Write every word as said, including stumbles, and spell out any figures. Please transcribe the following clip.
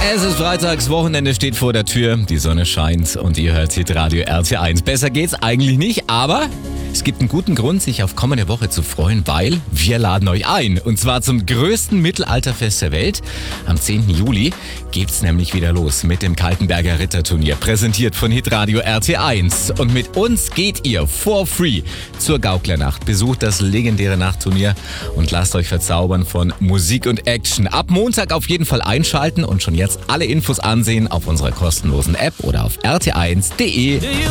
Es ist freitags, Wochenende steht vor der Tür, die Sonne scheint und ihr hört Hitradio R T eins. Besser geht's eigentlich nicht, aber es gibt einen guten Grund, sich auf kommende Woche zu freuen, weil wir laden euch ein. Und zwar zum größten Mittelalterfest der Welt. Am zehnten Juli geht's nämlich wieder los mit dem Kaltenberger Ritterturnier, präsentiert von Hitradio R T eins. Und mit uns geht ihr for free zur Gauklernacht. Besucht das legendäre Nachtturnier und lasst euch verzaubern von Musik und Action. Ab Montag auf jeden Fall einschalten und schon jetzt alle Infos ansehen auf unserer kostenlosen App oder auf r t eins punkt d e.